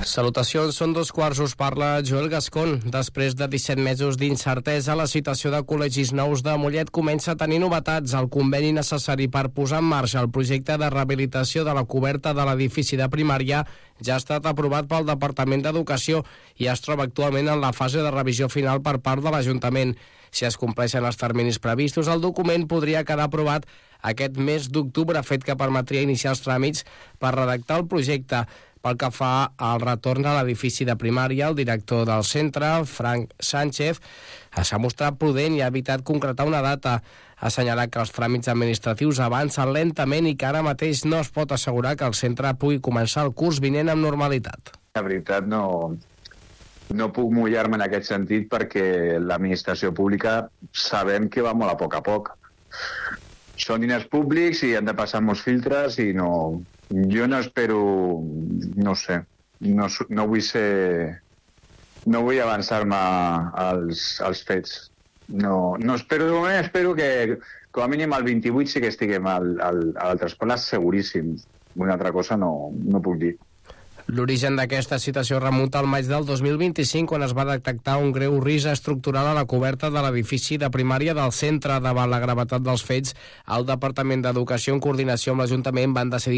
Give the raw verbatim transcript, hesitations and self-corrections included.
Salutacions, són dos quarts, us parla Joel Gascon. Després de disset mesos d'incertesa, la situació de col·legis nous de Mollet comença a tenir novetats. El conveni necessari per posar en marxa el projecte de rehabilitació de la coberta de l'edifici de primària ja ha estat aprovat pel Departament d'Educació i es troba actualment en la fase de revisió final per part de l'Ajuntament. Si es compleixen els terminis previstos, el document podria quedar aprovat aquest mes d'octubre, fet que permetria iniciar els tràmits per redactar el projecte. Pel que fa al retorn a l'edifici de primària, el director del centre, Frank Sánchez, s'ha mostrat prudent i ha evitat concretar una data. Ha assenyalat que els tràmits administratius avancen lentament i que ara mateix no es pot assegurar que el centre pugui començar el curs vinent amb normalitat. La veritat no, no puc mullar-me en aquest sentit perquè l'administració pública sabem que va molt a poc a poc. Són diners públics i han de passar molts filtres i no... Jo no espero, no sé, no, no vull ser, no vull avançar-me als, als fets. No, no espero, de moment espero que com a mínim al vint-i-vuit sí que estiguem al, al, a l'altra escola, seguríssim. Una altra cosa no, no puc dir. L'origen d'aquesta situació remunta al maig del dos mil vint-i-cinc, quan es va detectar un greu risc estructural a la coberta de l'edifici de primària del centre. Davant la gravetat dels fets, el Departament d'Educació, en coordinació amb l'Ajuntament, van decidir